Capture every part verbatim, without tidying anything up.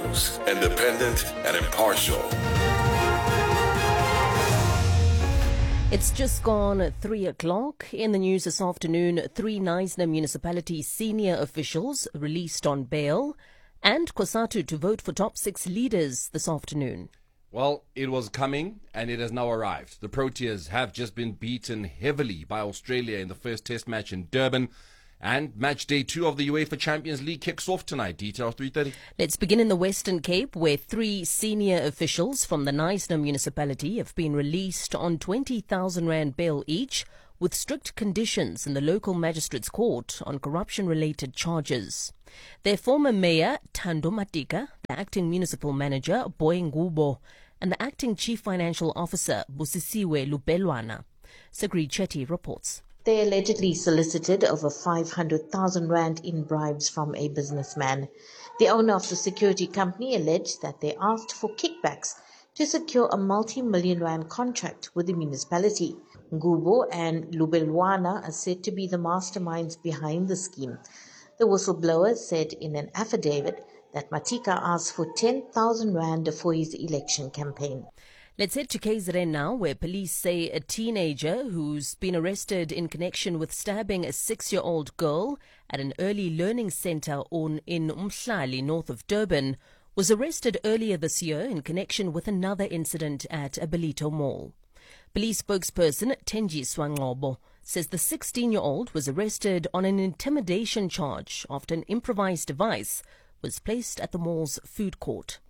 News, independent and impartial. It's just gone at three o'clock. In the news this afternoon, three Knysna municipality senior officials released on bail, and COSATU to vote for top six leaders this afternoon. Well, it was coming, and it has now arrived. The Proteas have just been beaten heavily by Australia in the first test match in Durban. And match day two of the UEFA Champions League kicks off tonight. Details three thirty. Let's begin in the Western Cape, where three senior officials from the Knysna municipality have been released on twenty thousand rand bail each, with strict conditions in the local magistrates' court on corruption-related charges. Their former mayor, Thando Matika, the acting municipal manager, Boy Ngubo, and the acting chief financial officer, Busisiwe Lubelwana. Sagri Chetty reports. They allegedly solicited over five hundred thousand rand in bribes from a businessman. The owner of the security company alleged that they asked for kickbacks to secure a multi-million rand contract with the municipality. Ngubo and Lubelwana are said to be the masterminds behind the scheme. The whistleblower said in an affidavit that Matika asked for ten thousand rand for his election campaign. Let's head to K Z N now, where police say a teenager who's been arrested in connection with stabbing a six-year-old girl at an early learning centre on in Umhlali, north of Durban, was arrested earlier this year in connection with another incident at a Belito Mall. Police spokesperson Tenji Swangqobo says the sixteen-year-old was arrested on an intimidation charge after an improvised device was placed at the mall's food court.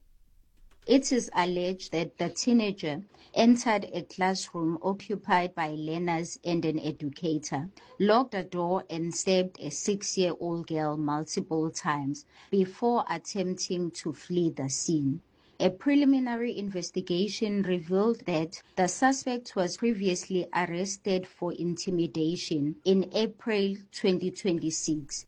It is alleged that the teenager entered a classroom occupied by learners and an educator, locked the door and stabbed a six-year-old girl multiple times before attempting to flee the scene. A preliminary investigation revealed that the suspect was previously arrested for intimidation in April twenty twenty-six.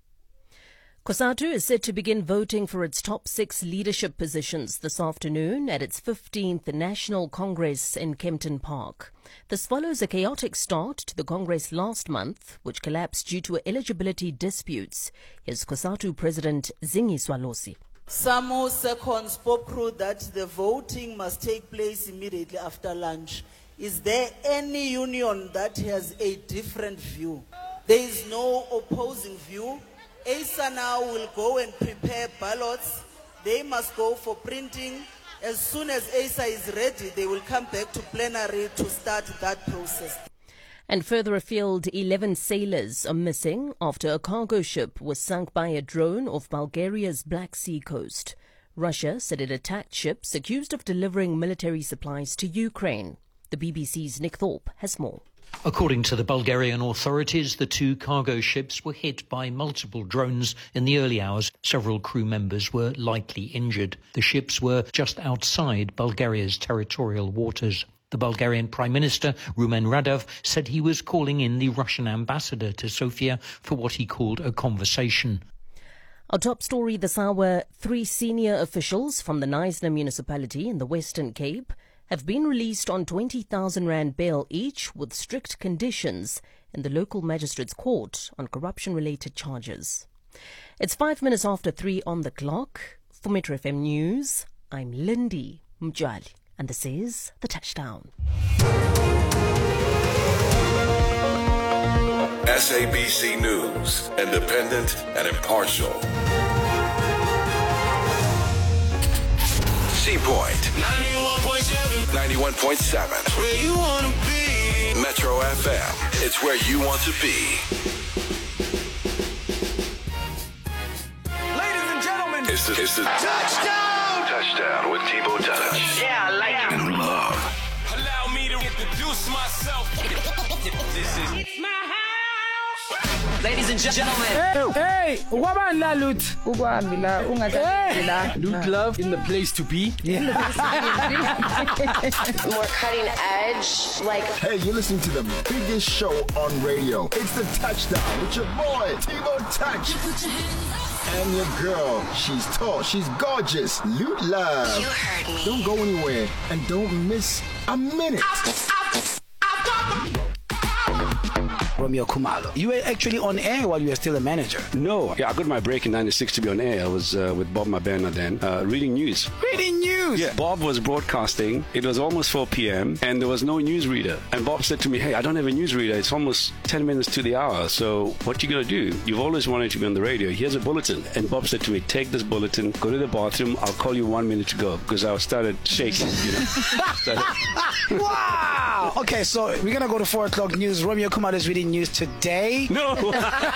COSATU is set to begin voting for its top six leadership positions this afternoon at its fifteenth National Congress in Kempton Park. This follows a chaotic start to the Congress last month, which collapsed due to eligibility disputes. Here's COSATU President Zingi Swalosi. SAMO second spoke through that the voting must take place immediately after lunch. Is there any union that has a different view? There is no opposing view. A S A now will go and prepare ballots. They must go for printing. As soon as A S A is ready, they will come back to plenary to start that process. And further afield, eleven sailors are missing after a cargo ship was sunk by a drone off Bulgaria's Black Sea coast. Russia said it attacked ships accused of delivering military supplies to Ukraine. The B B C's Nick Thorpe has more. According to the Bulgarian authorities, the two cargo ships were hit by multiple drones in the early hours. Several crew members were lightly injured. The ships were just outside Bulgaria's territorial waters. The Bulgarian Prime Minister, Rumen Radev, said he was calling in the Russian ambassador to Sofia for what he called a conversation. Our top story this hour, three senior officials from the Knysna municipality in the Western Cape have been released on twenty thousand rand bail each with strict conditions in the local magistrates' court on corruption-related charges. It's five minutes after three on the clock. For Metro F M News, I'm Lindy Mjali, and this is The Touchdown. S A B C News, independent and impartial. C Point ninety-one point seven. Where you wanna be. Metro F M. It's where you want to be. Ladies and gentlemen, It's the, it's the touchdown. Touchdown with Tebow Touch. Yeah, I like it. And love. Allow me to introduce myself. This is it's my house. Ladies and gentlemen. Hey, wabani la loot? Ukwami la ungathi la. Loot love in the place to be. Yeah. More cutting edge, like. Hey, you're listening to the biggest show on radio. It's The Touchdown with your boy Tebow Touch. And your girl, she's tall, she's gorgeous. Loot love. You heard me. Don't go anywhere and don't miss a minute. Romeo Khumalo. You were actually on air while you were still a manager. No, yeah, I got my break in ninety-six to be on air. I was uh, with Bob Mabena then, uh, reading news. Reading news? Yeah, Bob was broadcasting. It was almost four p.m. and there was no newsreader. And Bob said to me, hey, I don't have a newsreader. It's almost ten minutes to the hour. So what you going to do? You've always wanted to be on the radio. Here's a bulletin. And Bob said to me, take this bulletin, go to the bathroom. I'll call you one minute to go, because I started shaking, you know. started... Wow! Okay, so we're going to go to four o'clock news. Romeo Khumalo is reading news today. No!